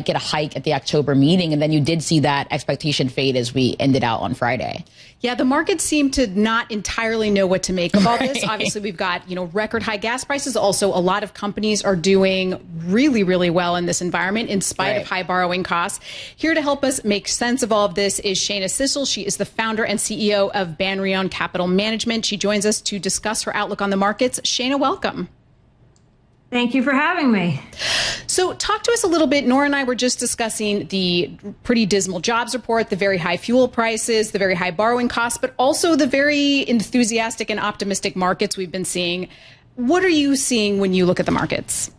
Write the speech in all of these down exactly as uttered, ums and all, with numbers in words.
get a hike at the October meeting. And then you did see that expectation fade as we ended out on Friday. Yeah, the markets seem to not entirely know what to make of all right. this. Obviously, we've got, you know, record high gas prices. Also, a lot of companies are doing really, really well in this environment in spite right. of high borrowing costs. Here to help us make sense of all of this is Shayna Sissel. She is the founder and C E O of Banrion Capital Management. She joins us to discuss her outlook on the markets. Shayna, welcome. Thank you for having me. So talk to us a little bit. Nora and I were just discussing the pretty dismal jobs report, the very high fuel prices, the very high borrowing costs, but also the very enthusiastic and optimistic markets we've been seeing. What are you seeing when you look at the markets?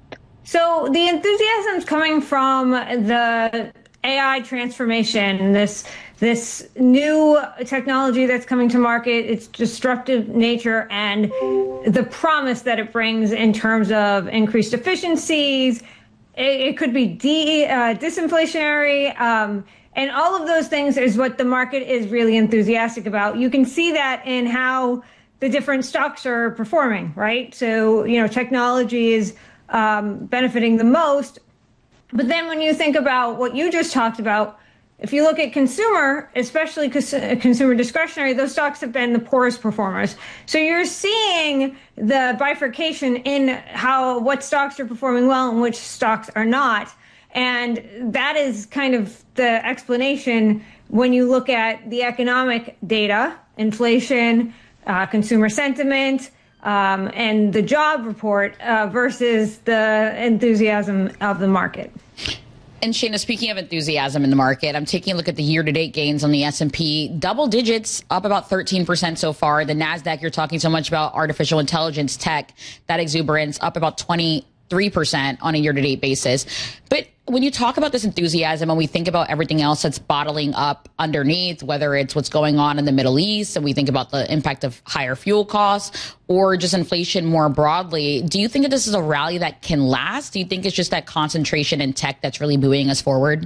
So the enthusiasm is coming from the A I transformation, this this new technology that's coming to market, its disruptive nature, and the promise that it brings in terms of increased efficiencies. It, it could be de, uh, disinflationary, um, and all of those things is what the market is really enthusiastic about. You can see that in how the different stocks are performing, right? So, you know, technology is um, benefiting the most. But then when you think about what you just talked about, if you look at consumer, especially cons- consumer discretionary, those stocks have been the poorest performers. So you're seeing the bifurcation in how what stocks are performing well and which stocks are not. And that is kind of the explanation when you look at the economic data, inflation, uh, consumer sentiment, um, and the job report uh, versus the enthusiasm of the market. And Shayna, speaking of enthusiasm in the market, I'm taking a look at the year-to-date gains on the S and P. Double digits, up about thirteen percent so far. The NASDAQ, you're talking so much about artificial intelligence, tech, that exuberance, up about twenty-three percent on a year-to-date basis. But when you talk about this enthusiasm and we think about everything else that's bottling up underneath, whether it's what's going on in the Middle East and we think about the impact of higher fuel costs or just inflation more broadly, do you think that this is a rally that can last? Do you think it's just that concentration in tech that's really moving us forward?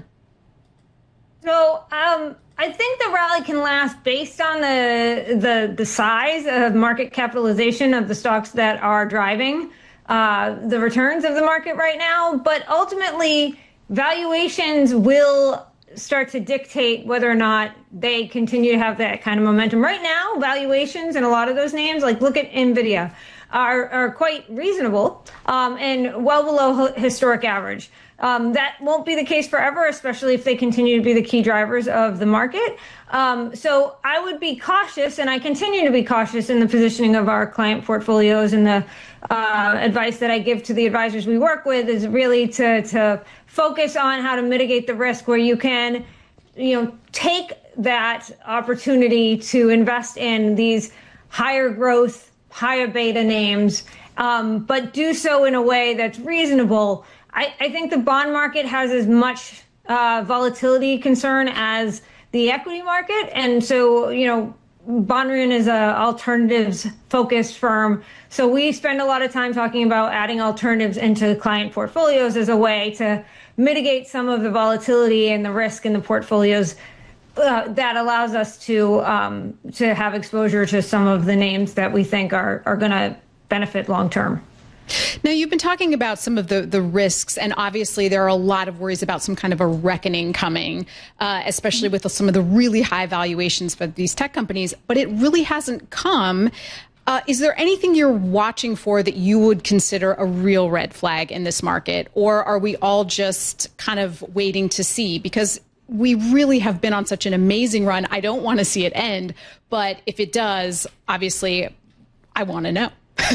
So um, I think the rally can last based on the, the, the size of market capitalization of the stocks that are driving uh, the returns of the market right now. But ultimately, valuations will start to dictate whether or not they continue to have that kind of momentum. Right now, valuations in a lot of those names, like look at NVIDIA, are, are quite reasonable um, and well below historic average. Um, that won't be the case forever, especially if they continue to be the key drivers of the market. Um, so I would be cautious, and I continue to be cautious in the positioning of our client portfolios. And the uh, advice that I give to the advisors we work with is really to, to focus on how to mitigate the risk where you can, you know, take that opportunity to invest in these higher growth, higher beta names, um, but do so in a way that's reasonable. I, I think the bond market has as much uh, volatility concern as the equity market. And so, you know, Banrion is a alternatives focused firm. So we spend a lot of time talking about adding alternatives into client portfolios as a way to mitigate some of the volatility and the risk in the portfolios uh, that allows us to um, to have exposure to some of the names that we think are, are going to benefit long term. Now, you've been talking about some of the, the risks, and obviously there are a lot of worries about some kind of a reckoning coming, uh, especially with some of the really high valuations for these tech companies, but it really hasn't come. Uh, is there anything you're watching for that you would consider a real red flag in this market, or are we all just kind of waiting to see? Because we really have been on such an amazing run. I don't want to see it end, but if it does, obviously, I want to know.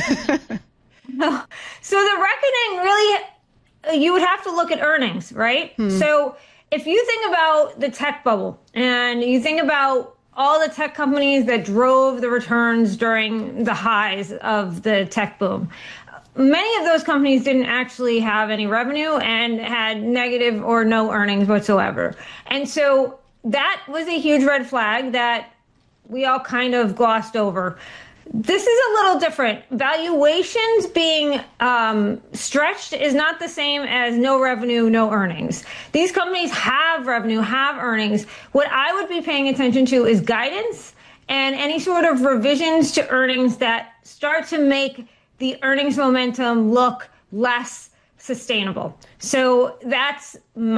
No. So the reckoning really, you would have to look at earnings, right? Hmm. So if you think about the tech bubble and you think about all the tech companies that drove the returns during the highs of the tech boom, many of those companies didn't actually have any revenue and had negative or no earnings whatsoever. And so that was a huge red flag that we all kind of glossed over. This is a little different. Valuations being um, stretched is not the same as no revenue, no earnings. These companies have revenue, have earnings. What I would be paying attention to is guidance and any sort of revisions to earnings that start to make the earnings momentum look less sustainable. So that's my